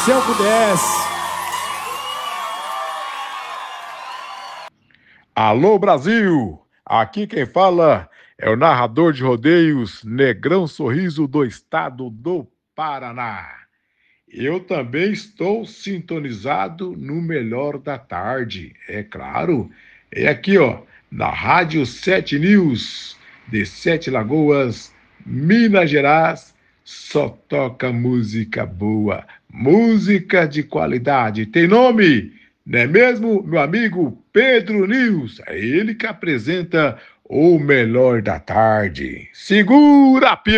se eu pudesse. Alô, Brasil! Aqui quem fala é o narrador de rodeios Negrão Sorriso do estado do Paraná. Eu também estou sintonizado no Melhor da Tarde, é claro. É aqui, ó, na Rádio 7 News, de Sete Lagoas, Minas Gerais. Só toca música boa, música de qualidade. Tem nome, não é mesmo, meu amigo Pedro News? É ele que apresenta o Melhor da Tarde. Segura, Pedro!